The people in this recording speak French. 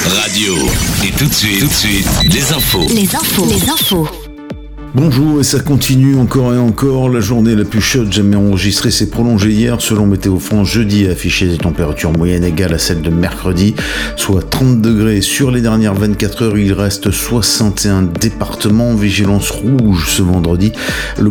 Radio. Et tout de suite, les infos. Les infos. Bonjour, et ça continue encore et encore. La journée la plus chaude jamais enregistrée s'est prolongée hier. Selon Météo France, jeudi a affiché des températures moyennes égales à celles de mercredi, soit 30 degrés. Sur les dernières 24 heures, il reste 61 départements. Vigilance rouge ce vendredi. Le